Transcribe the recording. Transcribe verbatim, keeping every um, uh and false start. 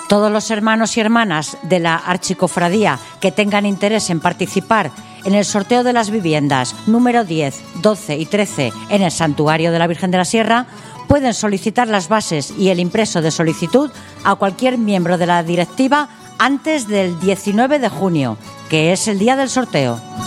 Todos los hermanos y hermanas de la Archicofradía que tengan interés en participar en el sorteo de las viviendas número diez, doce y trece en el Santuario de la Virgen de la Sierra pueden solicitar las bases y el impreso de solicitud a cualquier miembro de la directiva antes del diecinueve de junio, que es el día del sorteo.